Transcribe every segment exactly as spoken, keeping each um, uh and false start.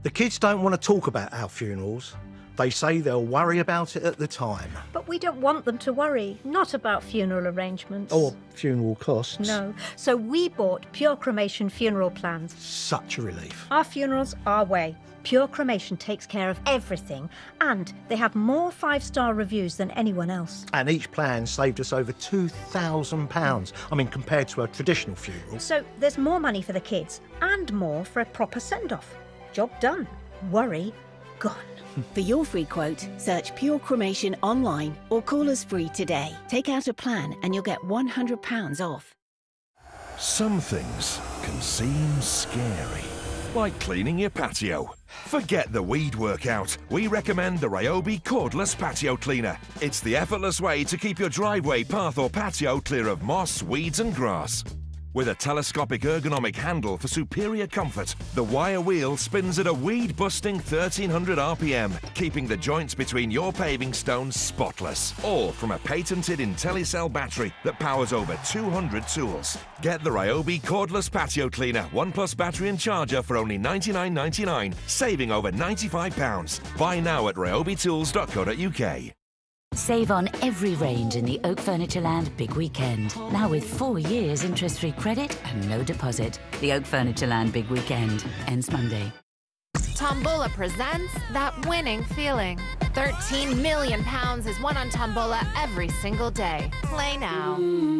The kids don't want to talk about our funerals. They say they'll worry about it at the time. But we don't want them to worry, not about funeral arrangements. Or funeral costs. No. So we bought Pure Cremation funeral plans. Such a relief. Our funerals, our way. Pure Cremation takes care of everything, and they have more five-star reviews than anyone else. And each plan saved us over two thousand pounds. I mean, compared to a traditional funeral. So there's more money for the kids, and more for a proper send-off. Job done. Worry gone. For your free quote, search Pure Cremation online or call us free today. Take out a plan and you'll get one hundred pounds off. Some things can seem scary. Like cleaning your patio. Forget the weed workout. We recommend the Ryobi Cordless Patio Cleaner. It's the effortless way to keep your driveway, path or patio clear of moss, weeds and grass. With a telescopic ergonomic handle for superior comfort, the wire wheel spins at a weed-busting thirteen hundred R P M, keeping the joints between your paving stones spotless. All from a patented IntelliCell battery that powers over two hundred tools. Get the Ryobi Cordless Patio Cleaner One Plus battery and charger for only ninety-nine ninety-nine, saving over ninety-five pounds. Buy now at ryobi tools dot co dot U K. Save on every range in the Oak Furnitureland Big Weekend. Now with four years interest-free credit and no deposit. The Oak Furnitureland Big Weekend ends Monday. Tombola presents that winning feeling. thirteen million pounds is won on Tombola every single day. Play now.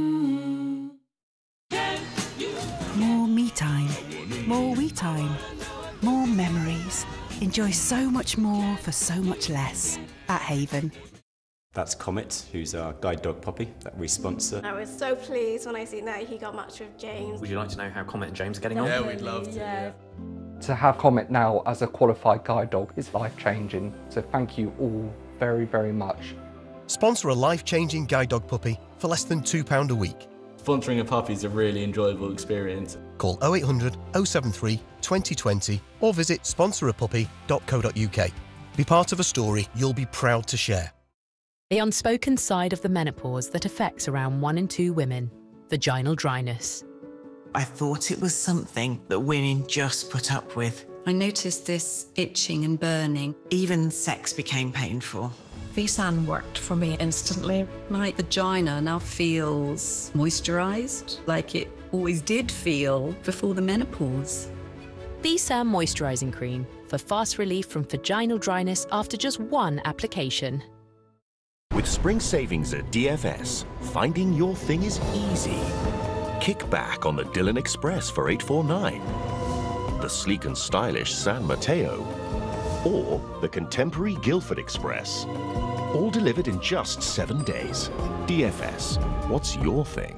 More me time. More we time. More memories. Enjoy so much more for so much less. At Haven. That's Comet, who's our guide dog puppy that we sponsor. I was so pleased when I seen that he got matched with James. Would you like to know how Comet and James are getting on? Yeah, we'd love to. Yeah. To have Comet now as a qualified guide dog is life-changing, so thank you all very, very much. Sponsor a life-changing guide dog puppy for less than two pounds a week. Sponsoring a puppy is a really enjoyable experience. Call oh eight hundred, oh seven three, twenty twenty or visit sponsor a puppy dot co dot U K. Be part of a story you'll be proud to share. The unspoken side of the menopause that affects around one in two women, vaginal dryness. I thought it was something that women just put up with. I noticed this itching and burning. Even sex became painful. Visan worked for me instantly. My vagina now feels moisturised, like it always did feel before the menopause. Visan Moisturising Cream for fast relief from vaginal dryness after just one application. With spring savings at D F S, finding your thing is easy. Kick back on the Dillon Express for eight forty-nine, the sleek and stylish San Mateo, or the contemporary Guildford Express. All delivered in just seven days. D F S, what's your thing?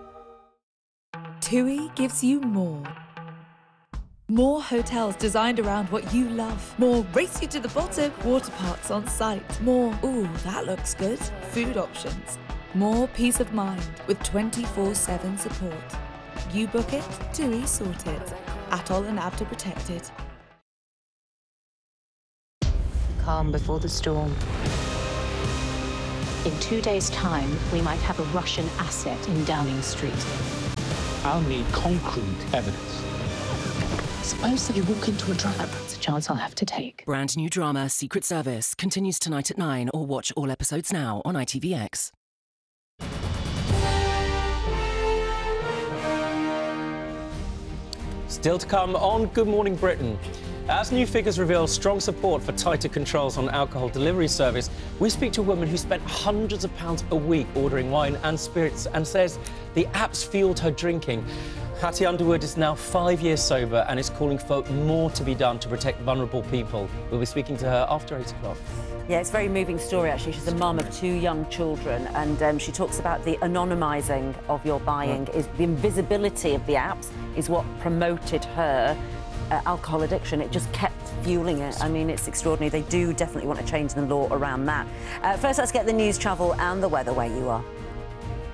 TUI gives you more. More hotels designed around what you love. More race you to the bottom water parks on site. More, ooh, that looks good, food options. More peace of mind with twenty-four seven support. You book it, TUI sort it. Atoll and Abda protected. Calm before the storm. In two days' time, we might have a Russian asset in Downing Street. I'll need concrete evidence. Suppose that you walk into a trap. That's a chance I'll have to take. Brand new drama Secret Service continues tonight at nine, or watch all episodes now on I T V X. Still to come on Good Morning Britain. As new figures reveal strong support for tighter controls on alcohol delivery service, we speak to a woman who spent hundreds of pounds a week ordering wine and spirits and says the apps fueled her drinking. Hattie Underwood is now five years sober and is calling for more to be done to protect vulnerable people. We'll be speaking to her after eight o'clock. Yeah, it's a very moving story, actually. She's a mum of two young children, and um, she talks about the anonymising of your buying. Is the invisibility of the apps is what promoted her uh, alcohol addiction. It just kept fueling it. I mean, it's extraordinary. They do definitely want to change the law around that. Uh, first, let's get the news, travel and the weather where you are.